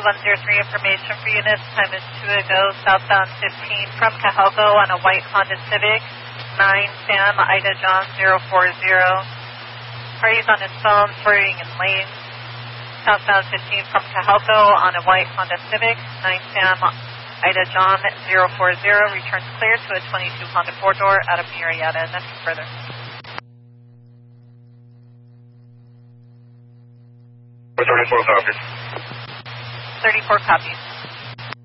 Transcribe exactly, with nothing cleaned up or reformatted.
one zero three information for units. Time is two ago, southbound fifteen from Cahelco on a white Honda Civic. nine Sam Ida John zero four zero. Parties on his phone, swerving in lanes. Southbound fifteen from Cahelco on a white Honda Civic. nine Sam Ida John zero four zero. Returns clear to a twenty-two Honda four-door out of Murrieta. Nothing further. thirty-four copies. thirty-four copies.